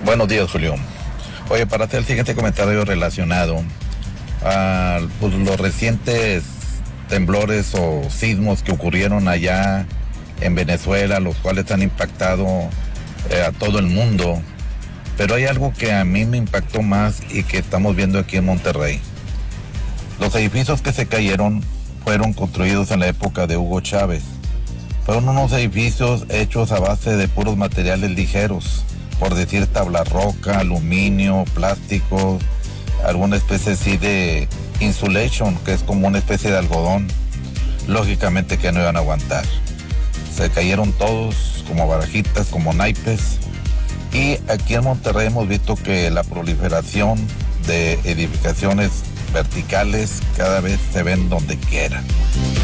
Buenos días, Julio. Oye, para hacer el siguiente comentario relacionado a los recientes temblores o sismos que ocurrieron allá en Venezuela, los cuales han impactado a todo el mundo. Pero hay algo que a mí me impactó más y que estamos viendo aquí en Monterrey. Los edificios que se cayeron fueron construidos en la época de Hugo Chávez. Fueron unos edificios hechos a base de puros materiales ligeros, por decir tabla roca, aluminio, plástico, alguna especie así de insulation, que es como una especie de algodón. Lógicamente que no iban a aguantar. Se cayeron todos como barajitas, como naipes. Y aquí en Monterrey hemos visto que la proliferación de edificaciones verticales cada vez se ven donde quiera.